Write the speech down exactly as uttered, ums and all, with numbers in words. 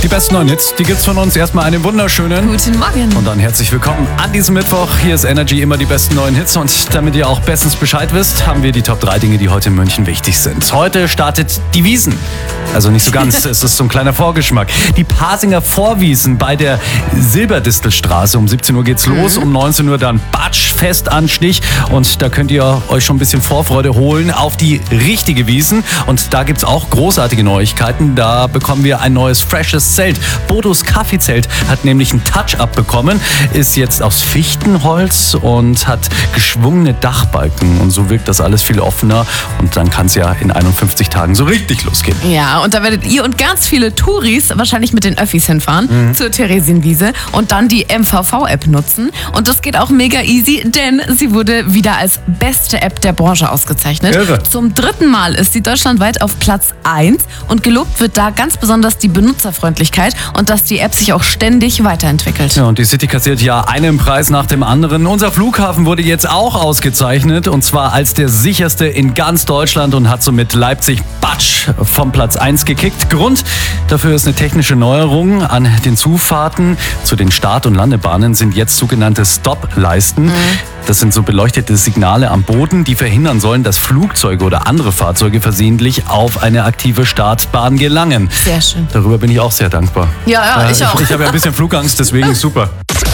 Die besten neuen Hits, die gibt's von uns. Erstmal einen wunderschönen Guten Morgen. Und dann herzlich willkommen an diesem Mittwoch. Hier ist Energy, immer die besten neuen Hits. Und damit ihr auch bestens Bescheid wisst, haben wir die Top drei Dinge, die heute in München wichtig sind. Heute startet die Wiesn. Also nicht so ganz, es ist so ein kleiner Vorgeschmack. Die Pasinger Vorwiesen bei der Silberdistelstraße. Um siebzehn Uhr geht's los, mhm. um neunzehn Uhr dann Batsch, Festanstich. Und da könnt ihr euch schon ein bisschen Vorfreude holen auf die richtige Wiesn. Und da gibt's auch großartige Neuigkeiten. Da bekommen wir ein neues, freshes Zelt. Bodos Kaffeezelt hat nämlich ein Touch-Up bekommen, ist jetzt aus Fichtenholz und hat geschwungene Dachbalken. Und so wirkt das alles viel offener. Und dann kann es ja in einundfünfzig Tagen so richtig losgehen. Ja, und da werdet ihr und ganz viele Touris wahrscheinlich mit den Öffis hinfahren mhm. zur Theresienwiese und dann die M V V-App nutzen. Und das geht auch mega easy, denn sie wurde wieder als beste App der Branche ausgezeichnet. Irre. Zum dritten Mal ist sie deutschlandweit auf Platz eins und gelobt wird da ganz besonders die Benutzerfreundlichkeit und dass die App sich auch ständig weiterentwickelt. Ja, und die City kassiert ja einen Preis nach dem anderen. Unser Flughafen wurde jetzt auch ausgezeichnet und zwar als der sicherste in ganz Deutschland und hat somit Leipzig Batsch vom Platz eins gekickt. Grund dafür ist eine technische Neuerung. An den Zufahrten zu den Start- und Landebahnen sind jetzt sogenannte Stop-Leisten. Mhm. Das sind so beleuchtete Signale am Boden, die verhindern sollen, dass Flugzeuge oder andere Fahrzeuge versehentlich auf eine aktive Startbahn gelangen. Sehr schön. Darüber bin ich auch sehr dankbar. Ja, ja, ich auch. Ich, ich habe ja ein bisschen Flugangst, deswegen ist super.